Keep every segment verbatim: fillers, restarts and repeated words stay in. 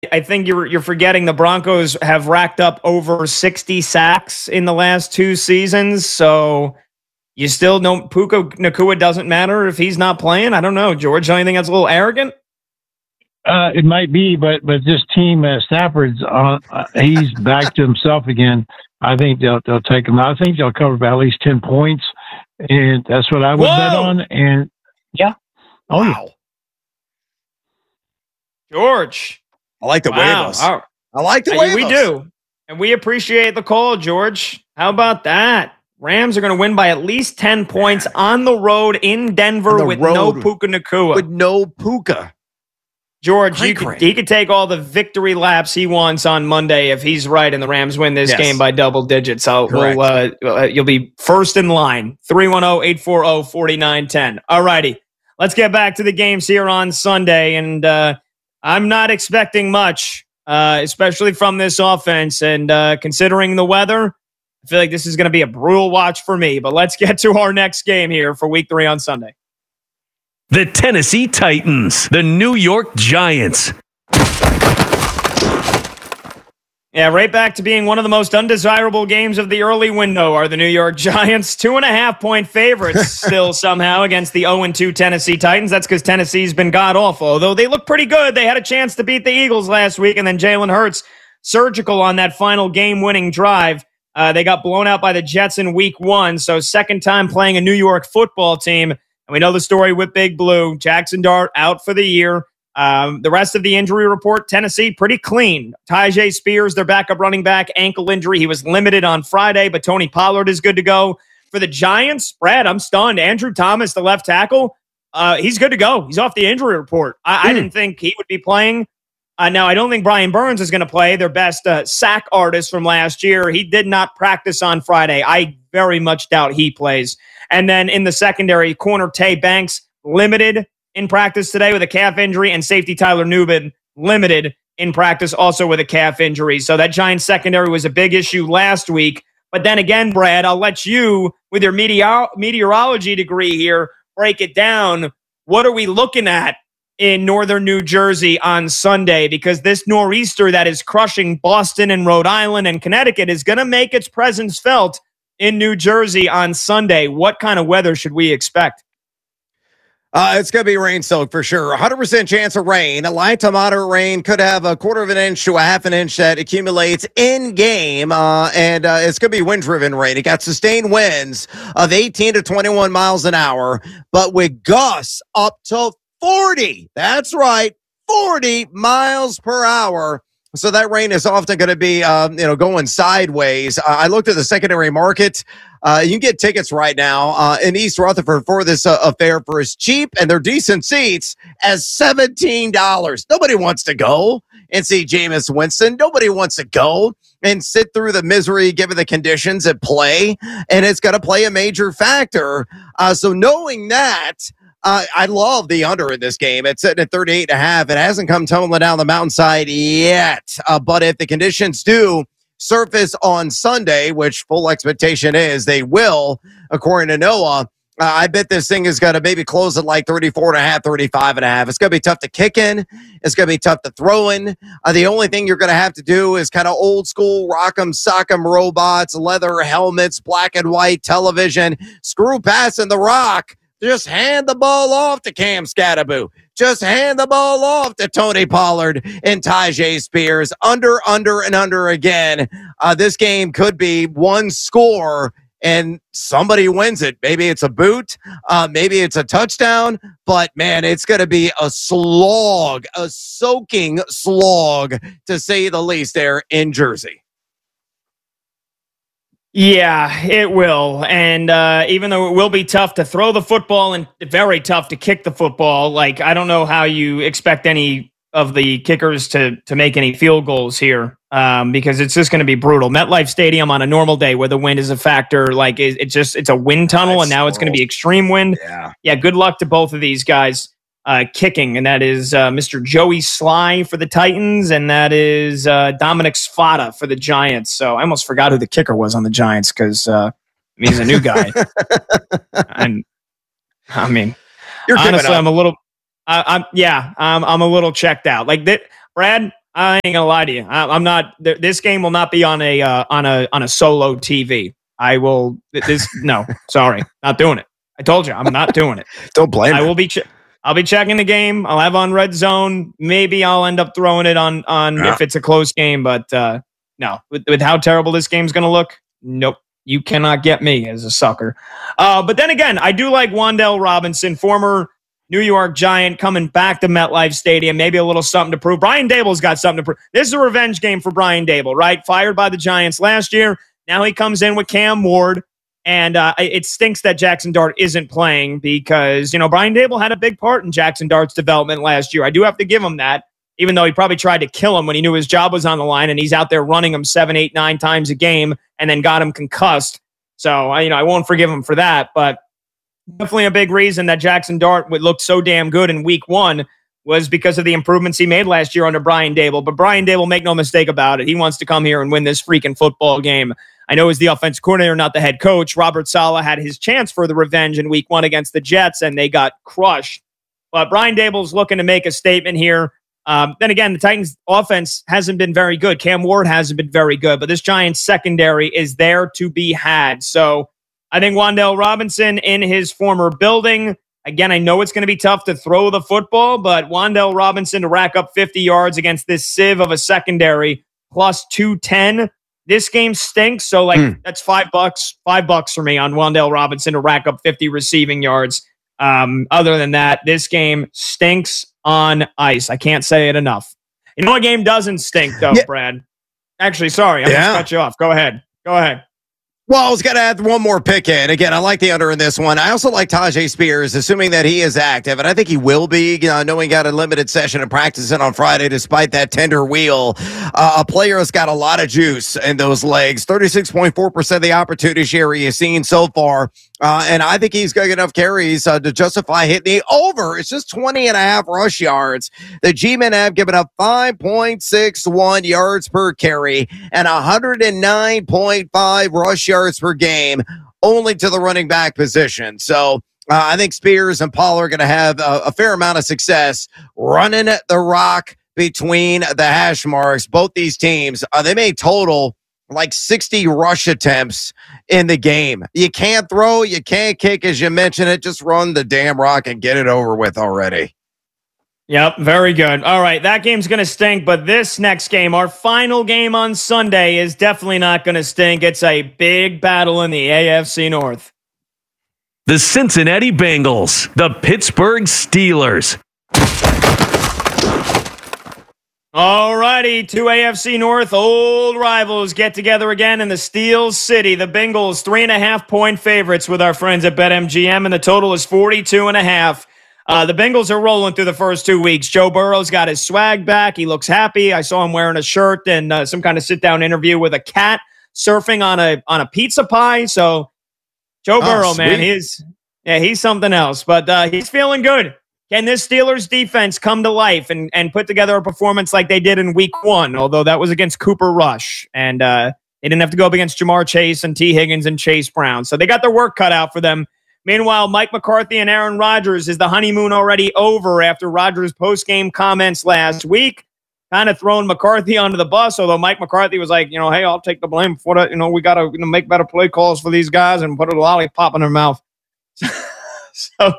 I think you're you're forgetting the Broncos have racked up over sixty sacks in the last two seasons. So you still don't. Puka Nacua doesn't matter if he's not playing. I don't know, George. Do you think that's a little arrogant? Uh, it might be, but but this team, uh, Stafford's, uh, uh, he's back to himself again. I think they'll they'll take him. I think they'll cover by at least ten points, and that's what I would Whoa! bet on. And yeah, oh wow, yeah. George, I like the wow. waivers. Right. I like the uh, waivers. We do, and we appreciate the call, George. How about that? Rams are going to win by at least ten points on the road in Denver with road, no Puka Nacua. With no Puka. George, you could, he could take all the victory laps he wants on Monday if he's right and the Rams win this yes. game by double digits. So we'll, uh, uh, you'll be first in line. three one zero, eight four zero, four nine one zero. All righty. Let's get back to the games here on Sunday. And uh, I'm not expecting much, uh, especially from this offense. And uh, considering the weather, I feel like this is going to be a brutal watch for me. But let's get to our next game here for week three on Sunday. The Tennessee Titans, the New York Giants. Yeah, right back to being one of the most undesirable games of the early window are the New York Giants. Two and a half point favorites still somehow against the oh and two Tennessee Titans. That's because Tennessee's been god-awful. Although they look pretty good. They had a chance to beat the Eagles last week, and then Jalen Hurts, surgical on that final game-winning drive. Uh, they got blown out by the Jets in week one, so second time playing a New York football team. And we know the story with Big Blue. Jackson Dart out for the year. Um, the rest of the injury report, Tennessee, pretty clean. Tyjae Spears, their backup running back, ankle injury. He was limited on Friday, but Tony Pollard is good to go. For the Giants, Brad, I'm stunned. Andrew Thomas, the left tackle, uh, he's good to go. He's off the injury report. I, mm. I didn't think he would be playing. Uh, now, I don't think Brian Burns is going to play, their best uh, sack artist from last year. He did not practice on Friday. I very much doubt he plays. And then in the secondary, corner Tay Banks, limited in practice today with a calf injury, and safety Tyler Nubin, limited in practice also with a calf injury. So that Giants secondary was a big issue last week. But then again, Brad, I'll let you, with your meteor- meteorology degree here, break it down. What are we looking at in northern New Jersey on Sunday? Because this nor'easter that is crushing Boston and Rhode Island and Connecticut is going to make its presence felt in New Jersey on Sunday. What kind of weather should we expect? Uh, it's going to be rain soaked for sure. one hundred percent chance of rain. A light to moderate rain, could have a quarter of an inch to a half an inch that accumulates in game. Uh, and uh, it's going to be wind driven rain. It got sustained winds of eighteen to twenty-one miles an hour, but with gusts up to forty. That's right. forty miles per hour. So that rain is often going to be, um, you know, going sideways. Uh, I looked at the secondary market. Uh, you can get tickets right now uh, in East Rutherford for this uh, affair for as cheap, and they're decent seats, as seventeen dollars. Nobody wants to go and see Jameis Winston. Nobody wants to go and sit through the misery given the conditions at play, and it's going to play a major factor. Uh, so knowing that, Uh, I love the under in this game. It's sitting at thirty-eight and a half. It hasn't come tumbling down the mountainside yet. Uh, but if the conditions do surface on Sunday, which full expectation is they will, according to Noah, uh, I bet this thing is going to maybe close at like thirty-four and a half, thirty-five and a half. It's going to be tough to kick in. It's going to be tough to throw in. Uh, the only thing you're going to have to do is kind of old school rock'em sock'em robots, leather helmets, black and white television, screw passing the rock. Just hand the ball off to Cam Scattaboo. Just hand the ball off to Tony Pollard and Tyjae Spears. Under, under, and under again. Uh, this game could be one score and somebody wins it. Maybe it's a boot. Uh, maybe it's a touchdown. But, man, it's going to be a slog, a soaking slog, to say the least, there in Jersey. Yeah, it will. And uh, even though it will be tough to throw the football and very tough to kick the football, like, I don't know how you expect any of the kickers to to make any field goals here, um, because it's just going to be brutal. MetLife Stadium on a normal day where the wind is a factor, like it, it's just, it's a wind tunnel, That's and now it's going to be extreme wind. Yeah. Yeah, good luck to both of these guys uh, kicking. And that is uh, Mister Joey Sly for the Titans, and that is uh, Dominic Sfada for the Giants. So I almost forgot who the kicker was on the Giants because uh, he's a new guy. And I mean, You're honestly, I'm a little, I, I'm yeah, I'm I'm a little checked out. Like that, Brad. I ain't gonna lie to you. I, I'm not. Th- this game will not be on a uh, on a on a solo T V. I will. This no. Sorry, not doing it. I told you, I'm not doing it. Don't blame. I him. will be. Ch- I'll be checking the game. I'll have on Red Zone. Maybe I'll end up throwing it on on yeah. if it's a close game. But uh, no, with, with how terrible this game's gonna look, nope. You cannot get me as a sucker. Uh, but then again, I do like Wan'Dale Robinson, former New York Giant, coming back to MetLife Stadium. Maybe a little something to prove. Brian Dable's got something to prove. This is a revenge game for Brian Dable, right? Fired by the Giants last year. Now he comes in with Cam Ward. And uh, it stinks that Jackson Dart isn't playing because, you know, Brian Dable had a big part in Jackson Dart's development last year. I do have to give him that, even though he probably tried to kill him when he knew his job was on the line and he's out there running him seven, eight, nine times a game and then got him concussed. So, you know, I won't forgive him for that. But definitely a big reason that Jackson Dart would look so damn good in week one was because of the improvements he made last year under Brian Dable. But Brian Dable, make no mistake about it, he wants to come here and win this freaking football game. I know he's the offensive coordinator, not the head coach. Robert Saleh had his chance for the revenge in week one against the Jets, and they got crushed. But Brian Dable's looking to make a statement here. Um, then again, the Titans' offense hasn't been very good. Cam Ward hasn't been very good, but this Giants secondary is there to be had. So I think Wan'Dale Robinson in his former building. Again, I know it's going to be tough to throw the football, but Wan'Dale Robinson to rack up fifty yards against this sieve of a secondary plus two ten. This game stinks, so like mm. that's five bucks, five bucks for me on Wan'Dale Robinson to rack up fifty receiving yards. Um, other than that, this game stinks on ice. I can't say it enough. You know what game doesn't stink though, yeah. Brad? Actually, sorry, I'm yeah. gonna cut you off. Go ahead. Go ahead. Well, I was going to add one more pick in. Again, I like the under in this one. I also like Tyjae Spears, assuming that he is active, and I think he will be, uh, knowing he got a limited session of practicing on Friday despite that tender wheel. Uh, a player has got a lot of juice in those legs. thirty-six point four percent of the opportunity share he has seen so far, uh, and I think he's got enough carries uh, to justify hitting the over. It's just twenty and a half rush yards. The G-men have given up five point six one yards per carry and one hundred nine point five rush yards per game, only to the running back position. So uh, I think Spears and Paul are going to have a, a fair amount of success running the rock between the hash marks. Both these teams, uh, they may total like sixty rush attempts in the game. You can't throw, you can't kick, as you mentioned it. Just run the damn rock and get it over with already. Yep, very good. All right, that game's going to stink, but this next game, our final game on Sunday, is definitely not going to stink. It's a big battle in the A F C North. The Cincinnati Bengals, the Pittsburgh Steelers. All righty, two A F C North old rivals get together again in the Steel City. The Bengals, three and a half point favorites with our friends at BetMGM, and the total is forty-two and a half. Uh, the Bengals are rolling through the first two weeks. Joe Burrow's got his swag back. He looks happy. I saw him wearing a shirt and uh, some kind of sit-down interview with a cat surfing on a on a pizza pie. So Joe oh, Burrow, sweet. man, he's yeah, he's something else. But uh, he's feeling good. Can this Steelers defense come to life and, and put together a performance like they did in week one, although that was against Cooper Rush, and uh, they didn't have to go up against Jamar Chase and T. Higgins and Chase Brown. So they got their work cut out for them. Meanwhile, Mike McCarthy and Aaron Rodgers, is the honeymoon already over after Rodgers' post-game comments last week? Kind of throwing McCarthy under the bus, although Mike McCarthy was like, you know, hey, I'll take the blame for that. You know, we got to you know, make better play calls for these guys and put a lollipop in their mouth. so,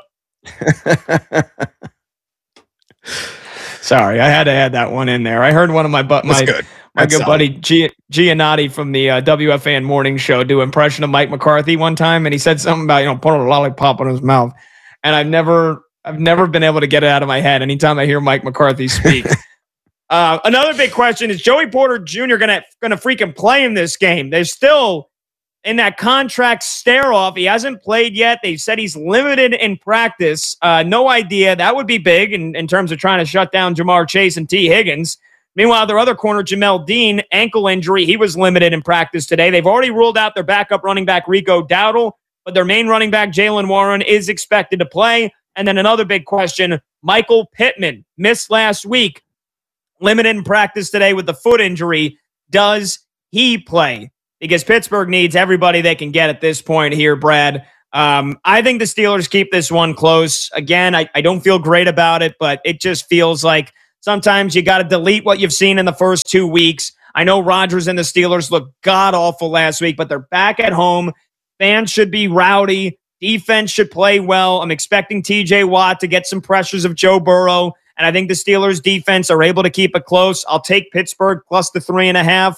sorry, I had to add that one in there. I heard one of my but my. That's good. My That's good buddy G- Giannotti from the uh, W F A N Morning Show do impression of Mike McCarthy one time, and he said something about, you know, putting a lollipop in his mouth. And I've never, I've never been able to get it out of my head anytime I hear Mike McCarthy speak. uh, another big question is Joey Porter Junior gonna gonna freaking play in this game? They're still in that contract stare off. He hasn't played yet. They said he's limited in practice. Uh, no idea. That would be big in, in terms of trying to shut down Jamar Chase and T. Higgins. Meanwhile, their other corner, Jamel Dean, ankle injury. He was limited in practice today. They've already ruled out their backup running back, Rico Dowdle, but their main running back, Jaylen Warren, is expected to play. And then another big question, Michael Pittman missed last week, limited in practice today with the foot injury. Does he play? Because Pittsburgh needs everybody they can get at this point here, Brad. Um, I think the Steelers keep this one close. Again, I, I don't feel great about it, but it just feels like sometimes you got to delete what you've seen in the first two weeks. I know Rodgers and the Steelers looked god-awful last week, but they're back at home. Fans should be rowdy. Defense should play well. I'm expecting T J Watt to get some pressures of Joe Burrow, and I think the Steelers' defense are able to keep it close. I'll take Pittsburgh plus the three and a half.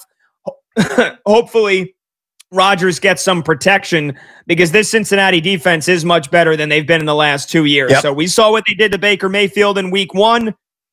Hopefully, Rodgers gets some protection because this Cincinnati defense is much better than they've been in the last two years. Yep. So we saw what they did to Baker Mayfield in week one.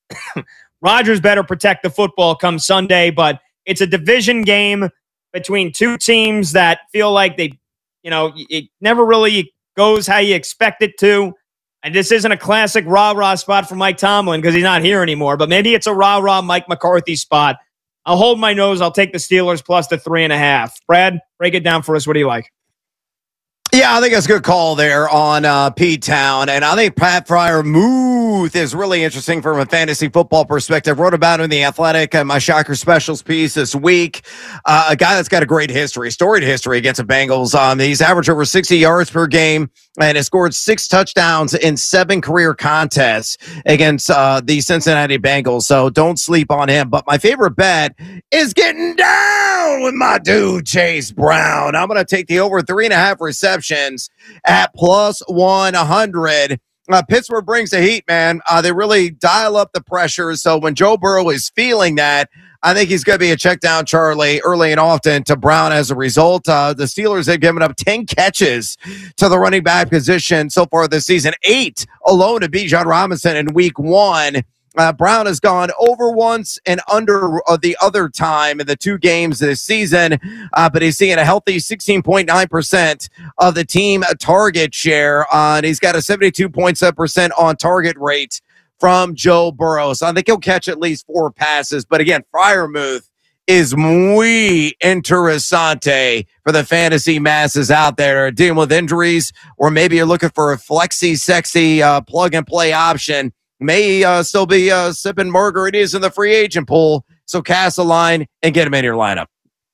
Rodgers better protect the football come Sunday, but it's a division game between two teams that feel like they, you know, it never really goes how you expect it to. And this isn't a classic rah-rah spot for Mike Tomlin because he's not here anymore, but maybe it's a rah-rah Mike McCarthy spot. I'll hold my nose. I'll take the Steelers plus the three and a half. Brad, break it down for us. What do you like? Yeah, I think that's a good call there on uh, P-Town. And I think Pat Freiermuth is really interesting from a fantasy football perspective. Wrote about him in The Athletic, uh, my Shocker Specials piece this week. Uh, a guy that's got a great history, storied history against the Bengals. Um, he's averaged over sixty yards per game and has scored six touchdowns in seven career contests against uh, the Cincinnati Bengals. So don't sleep on him. But my favorite bet is getting down with my dude, Chase Brown. I'm going to take the over three and a half receptions at plus one hundred. Uh, Pittsburgh brings the heat, man. Uh, they really dial up the pressure. So when Joe Burrow is feeling that, I think he's going to be a check down Charlie early and often to Brown as a result. Uh, the Steelers have given up ten catches to the running back position so far this season, eight alone to Bijan Robinson in week one. Uh, Brown has gone over once and under uh, the other time in the two games this season, uh, but he's seeing a healthy sixteen point nine percent of the team target share, uh, and he's got a seventy-two point seven percent on target rate from Joe Burrow. So I think he'll catch at least four passes. But again, Freiermuth is muy interesante for the fantasy masses out there dealing with injuries, or maybe you're looking for a flexy, sexy uh, plug-and-play option. May uh, still be uh, sipping margaritas in the free agent pool. So cast a line and get him in your lineup.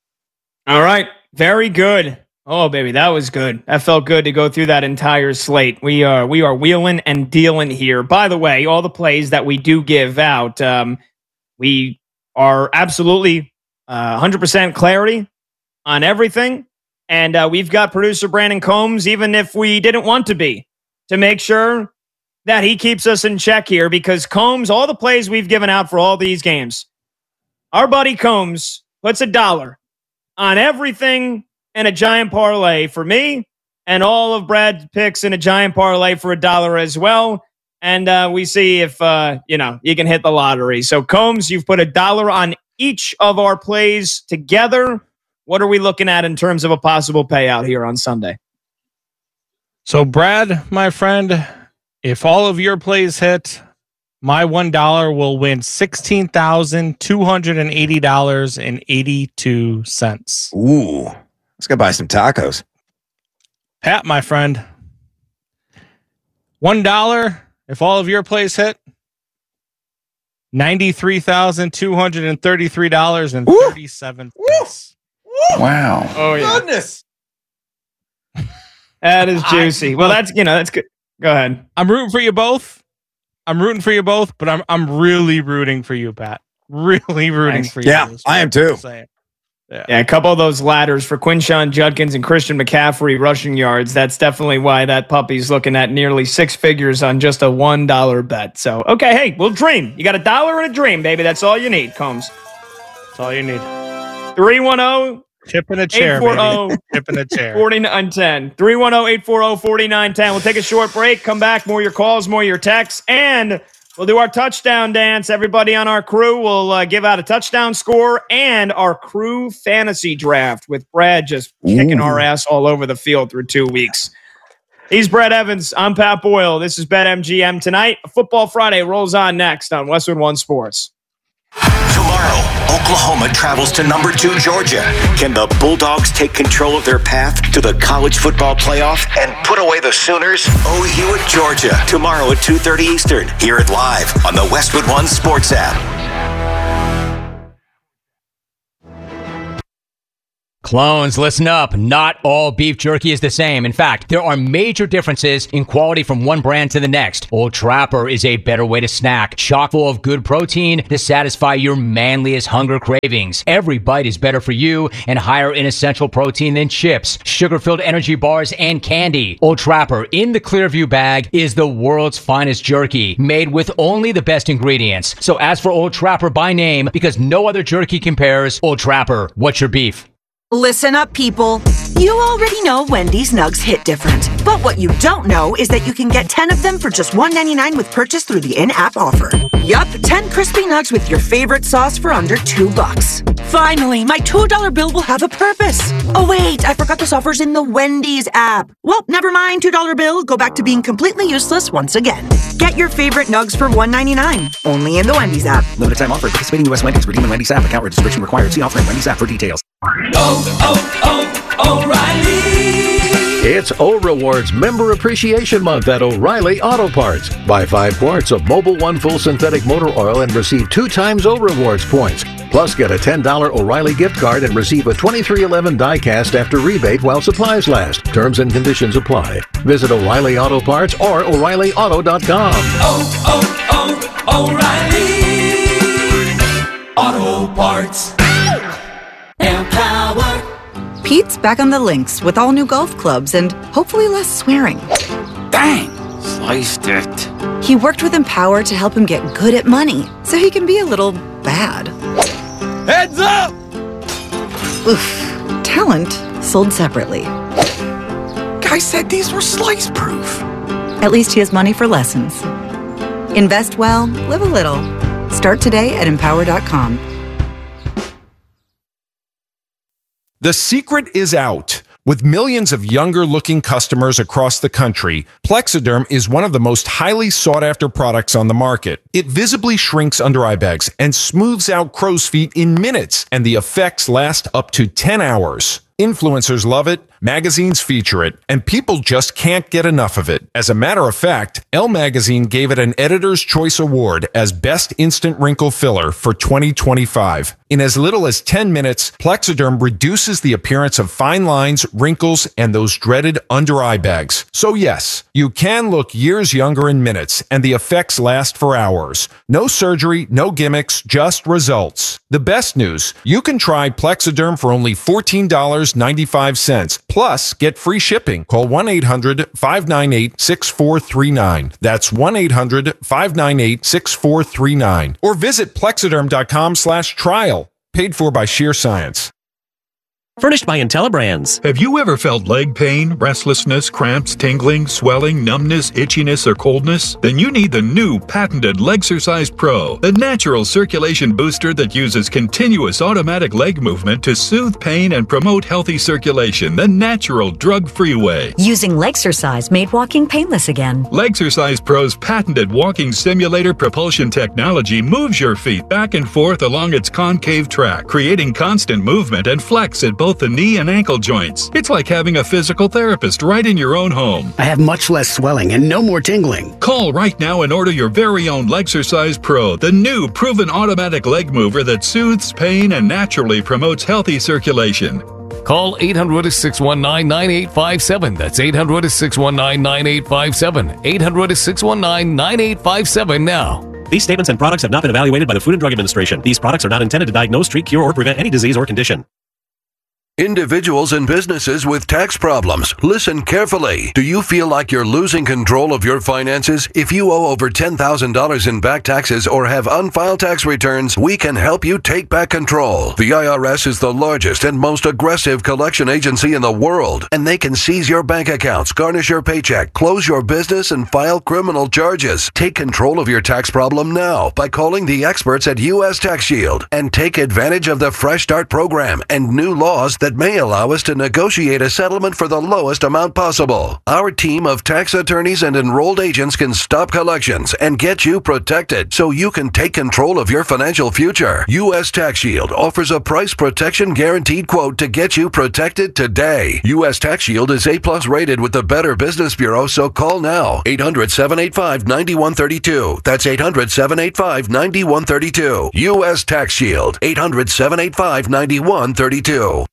All right. Very good. Oh, baby, that was good. That felt good to go through that entire slate. We are we are wheeling and dealing here. By the way, all the plays that we do give out, um, we are absolutely uh, one hundred percent clarity on everything. And uh, we've got producer Brandon Combs, even if we didn't want to be, to make sure that he keeps us in check here, because Combs, all the plays we've given out for all these games, our buddy Combs puts a dollar on everything in a giant parlay for me, and all of Brad's picks in a giant parlay for a dollar as well. And uh, we see if, uh, you know, you can hit the lottery. So Combs, you've put a dollar on each of our plays together. What are we looking at in terms of a possible payout here on Sunday? So Brad, my friend, if all of your plays hit, my one dollar will win sixteen thousand two hundred eighty dollars and eighty-two cents. Ooh, let's go buy some tacos. Pat, my friend, one dollar, if all of your plays hit, ninety-three thousand two hundred thirty-three dollars and thirty-seven cents. Wow. Oh, yeah. Goodness. That is juicy. Well, that's, you know, that's good. Go ahead. I'm rooting for you both. I'm rooting for you both, but I'm I'm really rooting for you, Pat. Really rooting Thanks. for you. Yeah, I am too. Yeah. yeah, a couple of those ladders for Quinshon Judkins and Christian McCaffrey rushing yards. That's definitely why that puppy's looking at nearly six figures on just a one dollar bet. So, okay, hey, we'll dream. You got a dollar and a dream, baby. That's all you need, Combs. That's all you need. three one zero Chip in a chair, baby. Chip in a chair. forty-nine ten. three one zero, eight four zero, four nine one zero. We'll take a short break, come back, more your calls, more your texts, and we'll do our touchdown dance. Everybody on our crew will uh, give out a touchdown score and our crew fantasy draft with Brad just kicking Ooh. our ass all over the field through two weeks. He's Brad Evans. I'm Pat Boyle. This is BetMGM Tonight. Football Friday rolls on next on Westwood One Sports. Tomorrow, Oklahoma travels to number two Georgia. Can the Bulldogs take control of their path to the college football playoff and put away the Sooners? O U at Georgia, tomorrow at two thirty Eastern. Hear it live on the Westwood One Sports app. Clones, listen up. Not all beef jerky is the same. In fact, there are major differences in quality from one brand to the next. Old Trapper is a better way to snack, chock full of good protein to satisfy your manliest hunger cravings. Every bite is better for you and higher in essential protein than chips, sugar-filled energy bars, and candy. Old Trapper in the Clearview bag is the world's finest jerky, made with only the best ingredients. So ask for Old Trapper by name because no other jerky compares. Old Trapper, what's your beef? Listen up, people. You already know Wendy's Nugs hit different. But what you don't know is that you can get ten of them for just one ninety-nine with purchase through the in-app offer. Yup, ten crispy nugs with your favorite sauce for under two bucks. Finally, my two dollar bill will have a purpose. Oh wait, I forgot this offer's in the Wendy's app. Well, never mind, two dollar bill. Go back to being completely useless once again. Get your favorite nugs for one ninety-nine. Only in the Wendy's app. Limited time offer. Participating U S Wendy's. Redeem in Wendy's app. Account registration required. See offer in Wendy's app for details. Oh, oh, O'Reilly! It's O Rewards Member Appreciation Month at O'Reilly Auto Parts. Buy five quarts of Mobil One Full Synthetic Motor Oil and receive two times O Rewards points. Plus, get a ten dollar O'Reilly gift card and receive a twenty-three eleven die-cast after rebate while supplies last. Terms and conditions apply. Visit O'Reilly Auto Parts or O'Reilly Auto dot com. Oh, oh, oh, O'Reilly Auto Parts. Empowered. Pete's back on the links with all new golf clubs and hopefully less swearing. Dang! Sliced it. He worked with Empower to help him get good at money, so he can be a little bad. Heads up! Oof. Talent sold separately. Guy said these were slice proof. At least he has money for lessons. Invest well, live a little. Start today at empower dot com. The secret is out. With millions of younger-looking customers across the country, Plexiderm is one of the most highly sought-after products on the market. It visibly shrinks under-eye bags and smooths out crow's feet in minutes, and the effects last up to ten hours. Influencers love it, magazines feature it, and people just can't get enough of it. As a matter of fact, Elle Magazine gave it an Editor's Choice Award as Best Instant Wrinkle Filler for twenty twenty-five. In as little as ten minutes, Plexiderm reduces the appearance of fine lines, wrinkles, and those dreaded under-eye bags. So yes, you can look years younger in minutes, and the effects last for hours. No surgery, no gimmicks, just results. The best news, you can try Plexiderm for only fourteen dollars and ninety-five cents. Plus, get free shipping. Call one eight hundred, five nine eight, six four three nine. That's one eight hundred, five nine eight, six four three nine. Or visit plexiderm dot com slash trial. Paid for by Sheer Science. Furnished by IntelliBrands. Have you ever felt leg pain, restlessness, cramps, tingling, swelling, numbness, itchiness, or coldness? Then you need the new patented Legsercise Pro, the natural circulation booster that uses continuous automatic leg movement to soothe pain and promote healthy circulation the natural, drug-free way. Using Legsercise made walking painless again. Legsercise Pro's patented walking simulator propulsion technology moves your feet back and forth along its concave track, creating constant movement and flex at both the knee and ankle joints. It's like having a physical therapist right in your own home. I have much less swelling and no more tingling. Call right now and order your very own Legsercise Pro, the new proven automatic leg mover that soothes pain and naturally promotes healthy circulation. Call eight hundred, six one nine, nine eight five seven. That's eight hundred, six one nine, nine eight five seven. eight hundred, six one nine, nine eight five seven now. These statements and products have not been evaluated by the Food and Drug Administration. These products are not intended to diagnose, treat, cure, or prevent any disease or condition. Individuals and businesses with tax problems, listen carefully. Do you feel like you're losing control of your finances? If you owe over ten thousand dollars in back taxes or have unfiled tax returns, we can help you take back control. The I R S is the largest and most aggressive collection agency in the world, and they can seize your bank accounts, garnish your paycheck, close your business, and file criminal charges. Take control of your tax problem now by calling the experts at U S Tax Shield and take advantage of the Fresh Start program and new laws that may allow us to negotiate a settlement for the lowest amount possible. Our team of tax attorneys and enrolled agents can stop collections and get you protected so you can take control of your financial future. U S Tax Shield offers a price protection guaranteed quote to get you protected today. U S Tax Shield is A plus rated with the Better Business Bureau, so call now. eight hundred, seven eight five, nine one three two. That's eight hundred, seven eight five, nine one three two. U S Tax Shield. eight hundred, seven eight five, nine one three two.